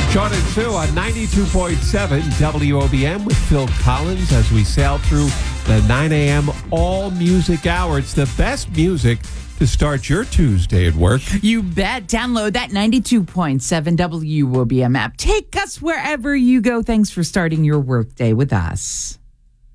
Sean and Sue on 92.7 WOBM with Phil Collins as we sail through the 9 a.m. all music hour. It's the best music to start your Tuesday at work. You bet. Download that 92.7 WOBM app. Take us wherever you go. Thanks for starting your workday with us.